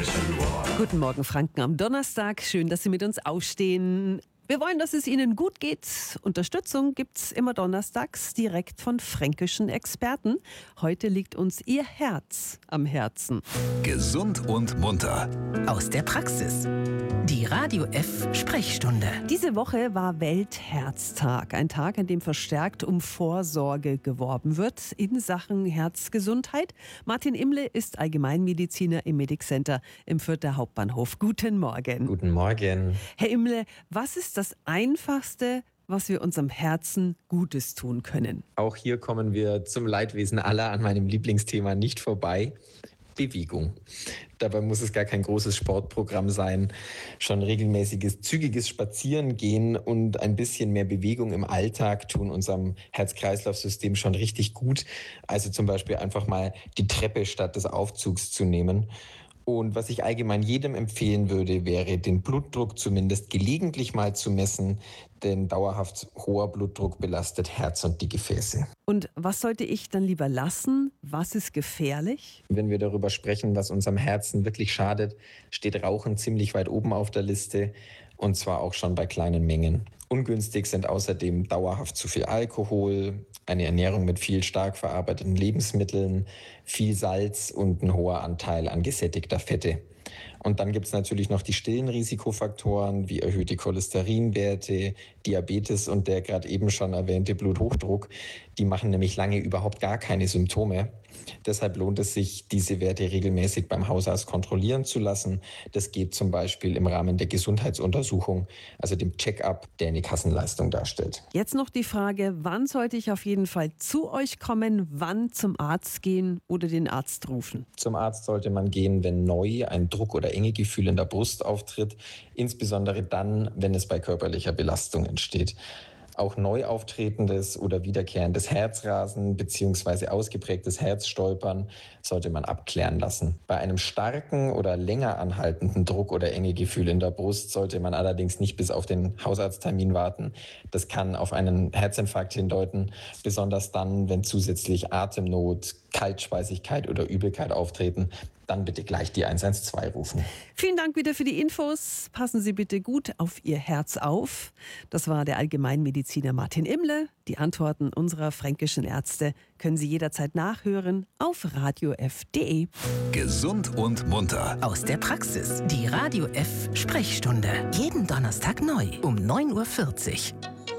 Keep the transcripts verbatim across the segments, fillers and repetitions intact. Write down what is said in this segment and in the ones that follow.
Guten Morgen, Franken, am Donnerstag. Schön, dass Sie mit uns aufstehen. Wir wollen, dass es Ihnen gut geht. Unterstützung gibt's immer donnerstags direkt von fränkischen Experten. Heute liegt uns Ihr Herz am Herzen. Gesund und munter. Aus der Praxis. Die Radio F Sprechstunde. Diese Woche war Weltherztag. Ein Tag, an dem verstärkt um Vorsorge geworben wird in Sachen Herzgesundheit. Martin Imle ist Allgemeinmediziner im Medic Center im Fürther Hauptbahnhof. Guten Morgen. Guten Morgen. Herr Imle, was ist das Einfachste, was wir unserem Herzen Gutes tun können? Auch hier kommen wir zum Leidwesen aller an meinem Lieblingsthema nicht vorbei. Bewegung. Dabei muss es gar kein großes Sportprogramm sein. Schon regelmäßiges, zügiges Spazierengehen und ein bisschen mehr Bewegung im Alltag tun unserem Herz-Kreislauf-System schon richtig gut. Also zum Beispiel einfach mal die Treppe statt des Aufzugs zu nehmen. Und was ich allgemein jedem empfehlen würde, wäre, den Blutdruck zumindest gelegentlich mal zu messen, denn dauerhaft hoher Blutdruck belastet Herz und die Gefäße. Und was sollte ich dann lieber lassen? Was ist gefährlich? Wenn wir darüber sprechen, was unserem Herzen wirklich schadet, steht Rauchen ziemlich weit oben auf der Liste, und zwar auch schon bei kleinen Mengen. Ungünstig sind außerdem dauerhaft zu viel Alkohol, eine Ernährung mit viel stark verarbeiteten Lebensmitteln, viel Salz und ein hoher Anteil an gesättigter Fette. Und dann gibt es natürlich noch die stillen Risikofaktoren wie erhöhte Cholesterinwerte, Diabetes und der gerade eben schon erwähnte Bluthochdruck. Die machen nämlich lange überhaupt gar keine Symptome. Deshalb lohnt es sich, diese Werte regelmäßig beim Hausarzt kontrollieren zu lassen. Das geht zum Beispiel im Rahmen der Gesundheitsuntersuchung, also dem Check-up, der eine Kassenleistung darstellt. Jetzt noch die Frage, wann sollte ich auf jeden Fall zu euch kommen, wann zum Arzt gehen oder den Arzt rufen? Zum Arzt sollte man gehen, wenn neu ein Druck- oder Engegefühl in der Brust auftritt, insbesondere dann, wenn es bei körperlicher Belastung entsteht. Auch neu auftretendes oder wiederkehrendes Herzrasen bzw. ausgeprägtes Herzstolpern sollte man abklären lassen. Bei einem starken oder länger anhaltenden Druck oder Engegefühl in der Brust sollte man allerdings nicht bis auf den Hausarzttermin warten. Das kann auf einen Herzinfarkt hindeuten, besonders dann, wenn zusätzlich Atemnot, Kaltspeisigkeit oder Übelkeit auftreten. Dann bitte gleich die eins eins zwei rufen. Vielen Dank wieder für die Infos. Passen Sie bitte gut auf Ihr Herz auf. Das war der Allgemeinmediziner Martin Imle. Die Antworten unserer fränkischen Ärzte können Sie jederzeit nachhören auf radio f punkt de. Gesund und munter. Aus der Praxis. Die Radio F Sprechstunde. Jeden Donnerstag neu um neun Uhr vierzig.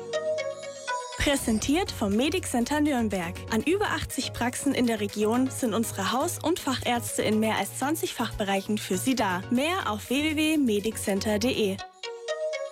Präsentiert vom Medic Center Nürnberg. An über achtzig Praxen in der Region sind unsere Haus- und Fachärzte in mehr als zwanzig Fachbereichen für Sie da. Mehr auf w w w punkt medic center punkt de.